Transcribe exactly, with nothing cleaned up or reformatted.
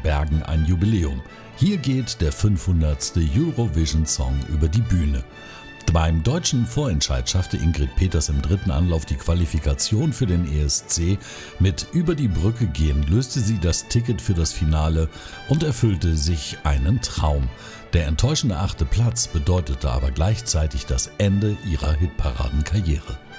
Bergen ein Jubiläum. Hier geht der fünfhundertste Eurovision-Song über die Bühne. Beim deutschen Vorentscheid schaffte Ingrid Peters im dritten Anlauf die Qualifikation für den E S C. Mit Über die Brücke gehen löste sie das Ticket für das Finale und erfüllte sich einen Traum. Der enttäuschende achte Platz bedeutete aber gleichzeitig das Ende ihrer Hitparadenkarriere.